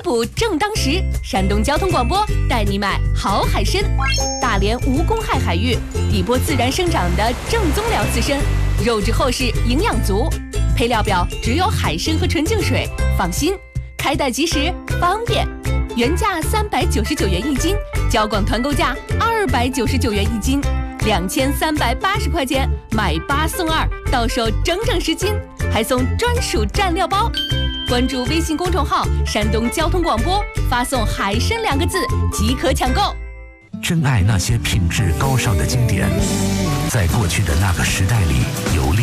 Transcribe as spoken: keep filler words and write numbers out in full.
捕正当时，山东交通广播带你买好海参。大连无公害海域，底波自然生长的正宗辽刺参，肉质厚实，营养足。配料表只有海参和纯净水，放心，开袋即食，方便。原价三百九十九元一斤，交广团购价二百九十九元一斤，两千三百八十块钱买八送二，到手整整十斤，还送专属蘸料包。关注微信公众号“山东交通广播”，发送“海参”两个字即可抢购。 珍爱那些品质高尚的经典，在过去的那个时代里游历。